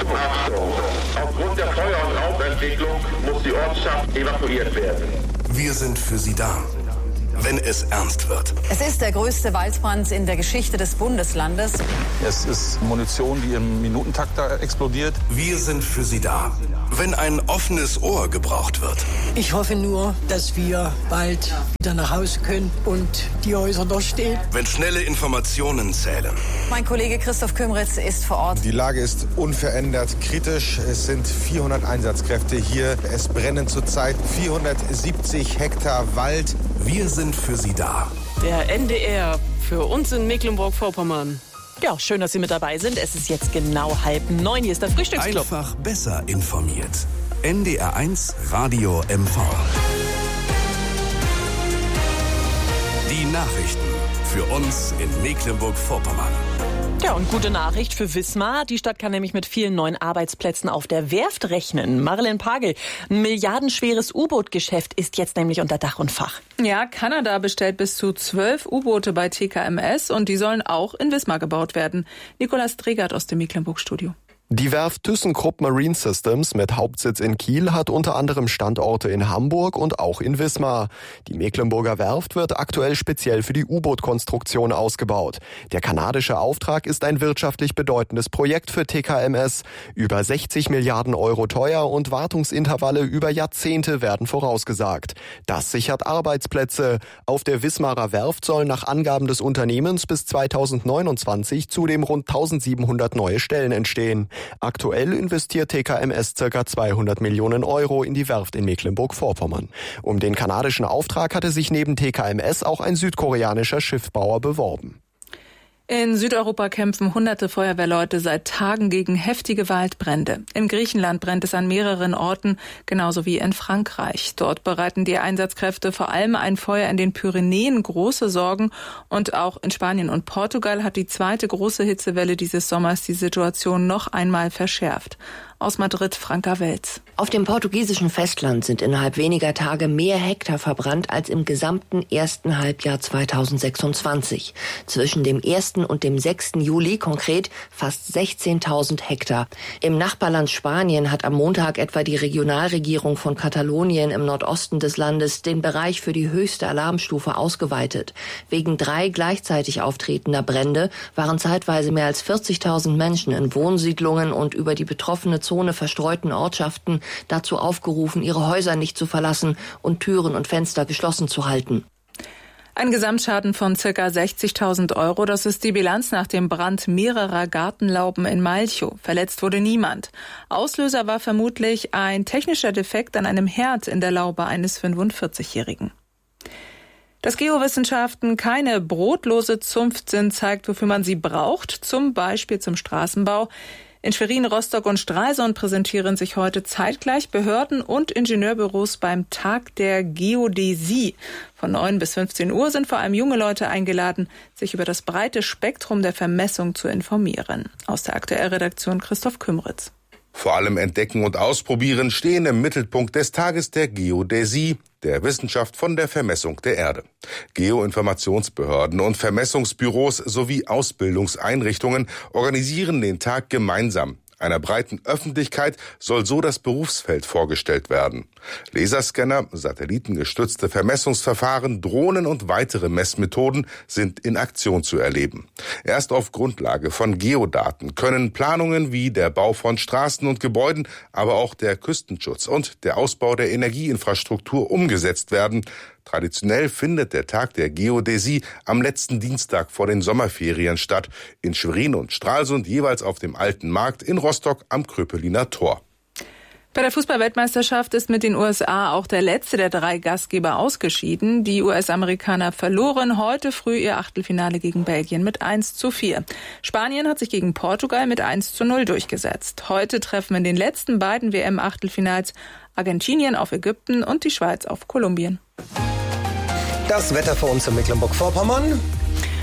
Achtung! Aufgrund der Feuer- und Rauchentwicklung muss die Ortschaft evakuiert werden. Wir sind für Sie da, wenn es ernst wird. Es ist der größte Waldbrand in der Geschichte des Bundeslandes. Es ist Munition, die im Minutentakt da explodiert. Wir sind für Sie da, wenn ein offenes Ohr gebraucht wird. Ich hoffe nur, dass wir bald wieder nach Hause können und die Häuser noch stehen. Wenn schnelle Informationen zählen. Mein Kollege Christoph Kümritz ist vor Ort. Die Lage ist unverändert kritisch. Es sind 400 Einsatzkräfte hier. Es brennen zurzeit 470 Hektar Wald. Wir sind für Sie da. Der NDR für uns in Mecklenburg-Vorpommern. Ja, schön, dass Sie mit dabei sind. Es ist jetzt genau 8:30. Hier ist der Frühstücksclub. Einfach besser informiert. NDR1 Radio MV. Die Nachrichten für uns in Mecklenburg-Vorpommern. Ja, und gute Nachricht für Wismar. Die Stadt kann nämlich mit vielen neuen Arbeitsplätzen auf der Werft rechnen. Marilyn Pagel, ein milliardenschweres U-Boot-Geschäft ist jetzt nämlich unter Dach und Fach. Ja, Kanada bestellt bis zu 12 U-Boote bei TKMS und die sollen auch in Wismar gebaut werden. Nikolaus Dregert aus dem Mecklenburg-Studio. Die Werft ThyssenKrupp Marine Systems mit Hauptsitz in Kiel hat unter anderem Standorte in Hamburg und auch in Wismar. Die Mecklenburger Werft wird aktuell speziell für die U-Boot-Konstruktion ausgebaut. Der kanadische Auftrag ist ein wirtschaftlich bedeutendes Projekt für TKMS. Über 60 Milliarden Euro teuer und Wartungsintervalle über Jahrzehnte werden vorausgesagt. Das sichert Arbeitsplätze. Auf der Wismarer Werft sollen nach Angaben des Unternehmens bis 2029 zudem rund 1700 neue Stellen entstehen. Aktuell investiert TKMS ca. 200 Millionen Euro in die Werft in Mecklenburg-Vorpommern. Um den kanadischen Auftrag hatte sich neben TKMS auch ein südkoreanischer Schiffbauer beworben. In Südeuropa kämpfen hunderte Feuerwehrleute seit Tagen gegen heftige Waldbrände. In Griechenland brennt es an mehreren Orten, genauso wie in Frankreich. Dort bereiten die Einsatzkräfte vor allem ein Feuer in den Pyrenäen große Sorgen. Und auch in Spanien und Portugal hat die zweite große Hitzewelle dieses Sommers die Situation noch einmal verschärft. Aus Madrid, Franka Welz. Auf dem portugiesischen Festland sind innerhalb weniger Tage mehr Hektar verbrannt als im gesamten ersten Halbjahr 2026. Zwischen dem 1. und dem 6. Juli konkret fast 16.000 Hektar. Im Nachbarland Spanien hat am Montag etwa die Regionalregierung von Katalonien im Nordosten des Landes den Bereich für die höchste Alarmstufe ausgeweitet. Wegen 3 gleichzeitig auftretender Brände waren zeitweise mehr als 40.000 Menschen in Wohnsiedlungen und über die betroffene Zone verstreuten Ortschaften dazu aufgerufen, ihre Häuser nicht zu verlassen und Türen und Fenster geschlossen zu halten. Ein Gesamtschaden von ca. 60.000 Euro, das ist die Bilanz nach dem Brand mehrerer Gartenlauben in Malchow. Verletzt wurde niemand. Auslöser war vermutlich ein technischer Defekt an einem Herd in der Laube eines 45-Jährigen. Dass Geowissenschaften keine brotlose Zunft sind, zeigt, wofür man sie braucht, zum Beispiel zum Straßenbau. In Schwerin, Rostock und Stralsund präsentieren sich heute zeitgleich Behörden und Ingenieurbüros beim Tag der Geodäsie. Von 9 bis 15 Uhr sind vor allem junge Leute eingeladen, sich über das breite Spektrum der Vermessung zu informieren. Aus der Aktuellredaktion Christoph Kümritz. Vor allem Entdecken und Ausprobieren stehen im Mittelpunkt des Tages der Geodäsie, der Wissenschaft von der Vermessung der Erde. Geoinformationsbehörden und Vermessungsbüros sowie Ausbildungseinrichtungen organisieren den Tag gemeinsam. Einer breiten Öffentlichkeit soll so das Berufsfeld vorgestellt werden. Laserscanner, satellitengestützte Vermessungsverfahren, Drohnen und weitere Messmethoden sind in Aktion zu erleben. Erst auf Grundlage von Geodaten können Planungen wie der Bau von Straßen und Gebäuden, aber auch der Küstenschutz und der Ausbau der Energieinfrastruktur umgesetzt werden. Traditionell findet der Tag der Geodäsie am letzten Dienstag vor den Sommerferien statt. In Schwerin und Stralsund jeweils auf dem Alten Markt, in Rostock am Kröpeliner Tor. Bei der Fußball-Weltmeisterschaft ist mit den USA auch der letzte der 3 Gastgeber ausgeschieden. Die US-Amerikaner verloren heute früh ihr Achtelfinale gegen Belgien mit 1:4. Spanien hat sich gegen Portugal mit 1:0 durchgesetzt. Heute treffen in den letzten beiden WM-Achtelfinals Argentinien auf Ägypten und die Schweiz auf Kolumbien. Das Wetter für uns in Mecklenburg-Vorpommern.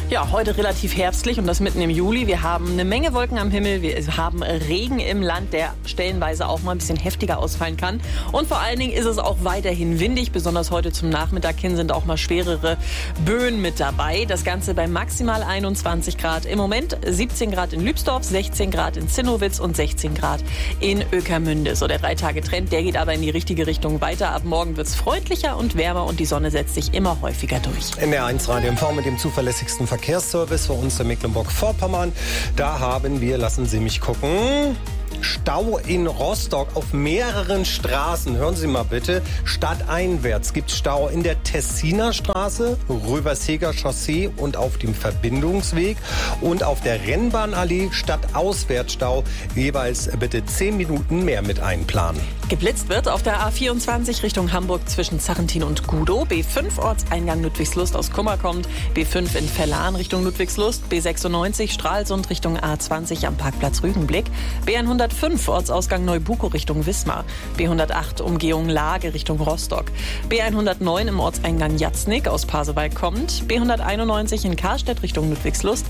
Ja, heute relativ herbstlich und das mitten im Juli. Wir haben eine Menge Wolken am Himmel. Wir haben Regen im Land, der stellenweise auch mal ein bisschen heftiger ausfallen kann. Und vor allen Dingen ist es auch weiterhin windig. Besonders heute zum Nachmittag hin sind auch mal schwerere Böen mit dabei. Das Ganze bei maximal 21 Grad. Im Moment 17 Grad in Lübsdorf, 16 Grad in Zinnowitz und 16 Grad in Ueckermünde. So der 3-Tage-Trend, der geht aber in die richtige Richtung weiter. Ab morgen wird es freundlicher und wärmer und die Sonne setzt sich immer häufiger durch. NDR 1 Radio MV mit dem zuverlässigsten Verkehrsservice für uns in Mecklenburg-Vorpommern. Da haben wir, lassen Sie mich gucken, Stau in Rostock auf mehreren Straßen. Hören Sie mal bitte. Stadteinwärts gibt es Stau in der Tessiner Straße, Röverseger Chaussee und auf dem Verbindungsweg. Und auf der Rennbahnallee stadtauswärts Stau. Jeweils bitte 10 Minuten mehr mit einplanen. Geblitzt wird auf der A24 Richtung Hamburg zwischen Zarrentin und Gudow. B5 Ortseingang Ludwigslust aus Kummer kommt. B5 in Verlan Richtung Ludwigslust. B96 Stralsund Richtung A20 am Parkplatz Rügenblick. B105 Ortsausgang Neubukow Richtung Wismar. B108 Umgehung Lage Richtung Rostock. B109 im Ortseingang Jatznik aus Pasewalk kommt. B191 in Karstedt Richtung Ludwigslust.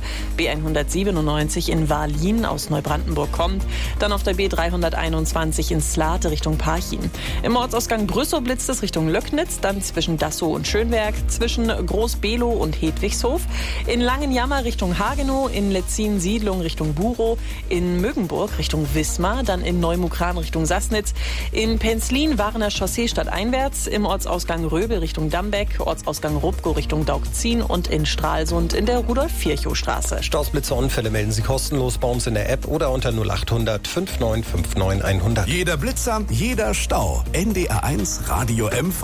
B197 in Wahllien aus Neubrandenburg kommt. Dann auf der B321 in Slate Richtung Parchim. Im Ortsausgang Brüssow blitzt es Richtung Löcknitz, dann zwischen Dassow und Schönwerk, zwischen Groß-Below und Hedwigshof, in Langenjammer Richtung Hagenow, in Letzin-Siedlung Richtung Burow, in Mögenburg Richtung Wismar, dann in Neumukran Richtung Sassnitz, in Penzlin Warner Chaussee stadteinwärts, im Ortsausgang Röbel Richtung Dambeck, Ortsausgang Rupkow Richtung Daugzin und in Stralsund in der Rudolf-Virchow-Straße. Stausblitze Unfälle melden Sie kostenlos bei uns in der App oder unter 0800 5959 100. Jeder Blitzer, jeder Stau. NDR 1 Radio MV.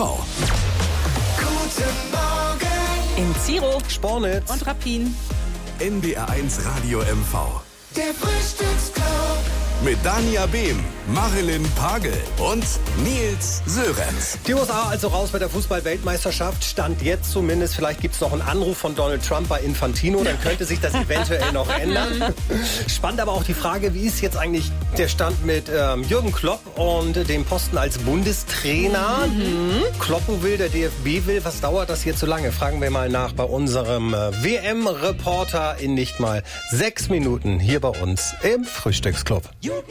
Guten Morgen. In Ziro, Spornitz und Rappin. NDR 1 Radio MV. Der Frühstücksclub. Mit Dania Behm, Marilyn Pagel und Nils Sörenz. Die USA also raus bei der Fußball-Weltmeisterschaft. Stand jetzt zumindest. Vielleicht gibt es noch einen Anruf von Donald Trump bei Infantino. Dann könnte sich das eventuell noch ändern. Spannend aber auch die Frage, wie ist jetzt eigentlich der Stand mit Jürgen Klopp und dem Posten als Bundestrainer? Kloppo will, der DFB will. Was dauert das jetzt so lange? Fragen wir mal nach bei unserem WM-Reporter in nicht mal 6 Minuten hier bei uns im Frühstücksclub.